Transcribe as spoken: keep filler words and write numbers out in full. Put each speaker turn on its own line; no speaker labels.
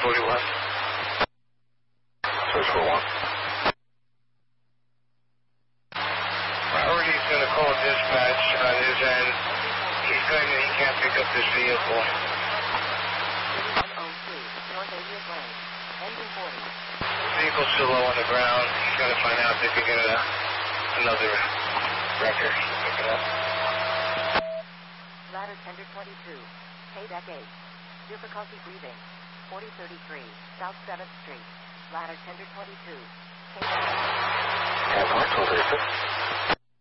forty-one. Search for one.
Priority's going to call dispatch on his end. He's going to, he can't pick up this vehicle. Vehicle's still low on the ground. He's going to find out if he can get a, another record. Pick it up.
Ladder tender twenty-two, Payback eight, difficulty breathing, forty thirty-three, South seventh Street, ladder tender twenty-two, Payback eight.
ten one, twelve thirty-six.